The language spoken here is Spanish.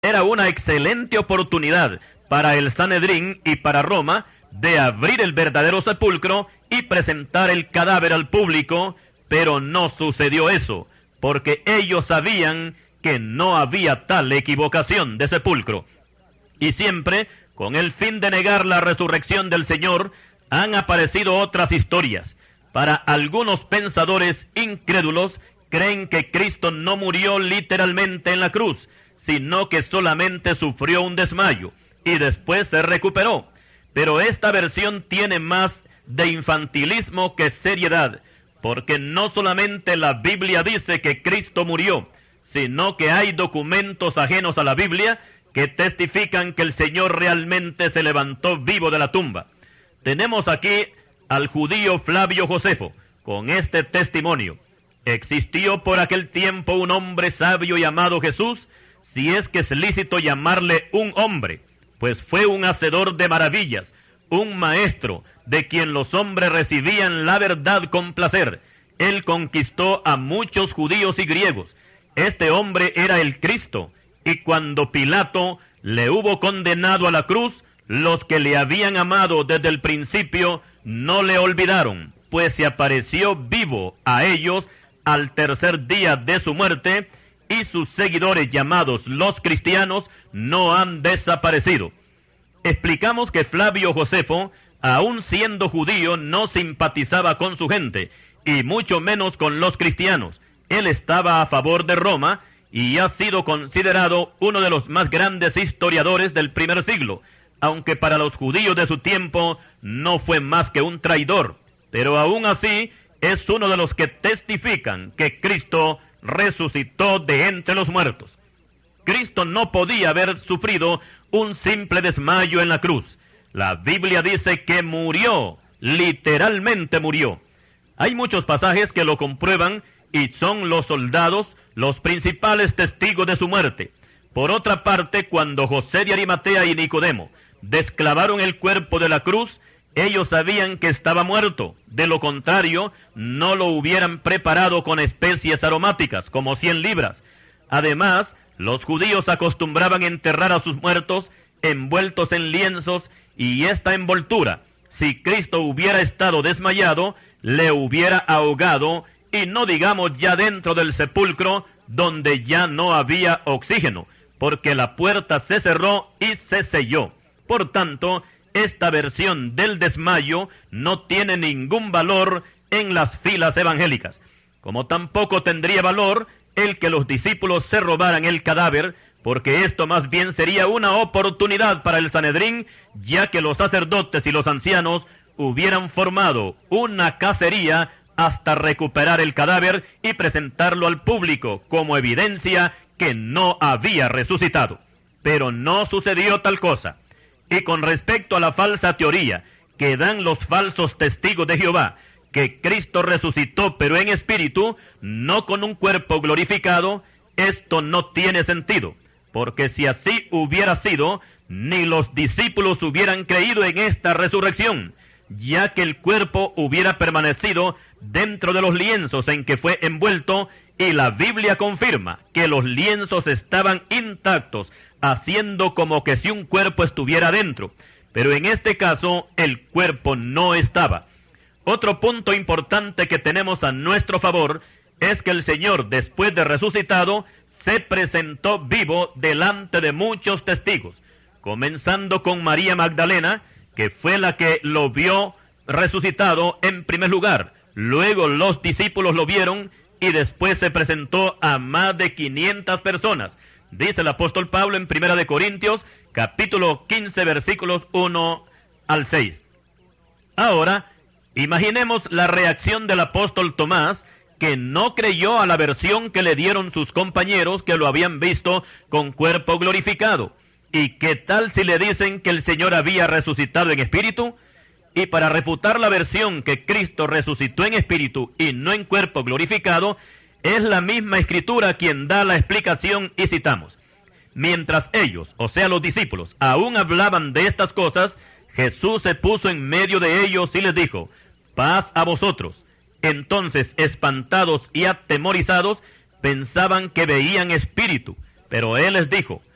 era una excelente oportunidad para el Sanedrín y para Roma de abrir el verdadero sepulcro y presentar el cadáver al público, pero no sucedió eso, porque ellos sabían que no había tal equivocación de sepulcro. Y siempre, con el fin de negar la resurrección del Señor, han aparecido otras historias. Para algunos pensadores incrédulos, creen que Cristo no murió literalmente en la cruz, sino que solamente sufrió un desmayo, y después se recuperó. Pero esta versión tiene más de infantilismo que seriedad, porque no solamente la Biblia dice que Cristo murió, sino que hay documentos ajenos a la Biblia que testifican que el Señor realmente se levantó vivo de la tumba. Tenemos aquí al judío Flavio Josefo con este testimonio. Existió por aquel tiempo un hombre sabio llamado Jesús, si es que es lícito llamarle un hombre, pues fue un hacedor de maravillas, un maestro de quien los hombres recibían la verdad con placer. Él conquistó a muchos judíos y griegos. Este hombre era el Cristo, y cuando Pilato le hubo condenado a la cruz, los que le habían amado desde el principio no le olvidaron, pues se apareció vivo a ellos al tercer día de su muerte, y sus seguidores llamados los cristianos no han desaparecido. Explicamos que Flavio Josefo, aun siendo judío, no simpatizaba con su gente, y mucho menos con los cristianos. Él estaba a favor de Roma, y ha sido considerado uno de los más grandes historiadores del primer siglo, aunque para los judíos de su tiempo no fue más que un traidor, pero aún así es uno de los que testifican que Cristo resucitó de entre los muertos. Cristo no podía haber sufrido un simple desmayo en la cruz. La Biblia dice que murió, literalmente murió. Hay muchos pasajes que lo comprueban y son los soldados los principales testigos de su muerte. Por otra parte, cuando José de Arimatea y Nicodemo desclavaron el cuerpo de la cruz, ellos sabían que estaba muerto. De lo contrario, no lo hubieran preparado con especies aromáticas, como 100 libras. Además, los judíos acostumbraban enterrar a sus muertos envueltos en lienzos, y esta envoltura, si Cristo hubiera estado desmayado, le hubiera ahogado, y no digamos ya dentro del sepulcro, donde ya no había oxígeno, porque la puerta se cerró y se selló. Por tanto, esta versión del desmayo no tiene ningún valor en las filas evangélicas, como tampoco tendría valor el que los discípulos se robaran el cadáver, porque esto más bien sería una oportunidad para el Sanedrín, ya que los sacerdotes y los ancianos hubieran formado una cacería hasta recuperar el cadáver y presentarlo al público como evidencia que no había resucitado. Pero no sucedió tal cosa. Y con respecto a la falsa teoría que dan los falsos testigos de Jehová, que Cristo resucitó pero en espíritu, no con un cuerpo glorificado, esto no tiene sentido, porque si así hubiera sido, ni los discípulos hubieran creído en esta resurrección, ya que el cuerpo hubiera permanecido dentro de los lienzos en que fue envuelto, y la Biblia confirma que los lienzos estaban intactos, haciendo como que si un cuerpo estuviera dentro, pero en este caso el cuerpo no estaba. Otro punto importante que tenemos a nuestro favor es que el Señor, después de resucitado, se presentó vivo delante de muchos testigos, comenzando con María Magdalena, que fue la que lo vio resucitado en primer lugar. Luego los discípulos lo vieron y después se presentó a más de 500 personas. Dice el apóstol Pablo en 1 Corintios, capítulo 15, versículos 1 al 6. Ahora, imaginemos la reacción del apóstol Tomás, que no creyó a la versión que le dieron sus compañeros que lo habían visto con cuerpo glorificado. ¿Y qué tal si le dicen que el Señor había resucitado en espíritu? Y para refutar la versión que Cristo resucitó en espíritu y no en cuerpo glorificado, es la misma Escritura quien da la explicación y citamos: mientras ellos, o sea los discípulos, aún hablaban de estas cosas, Jesús se puso en medio de ellos y les dijo: paz a vosotros. Entonces, espantados y atemorizados, pensaban que veían espíritu, pero Él les dijo: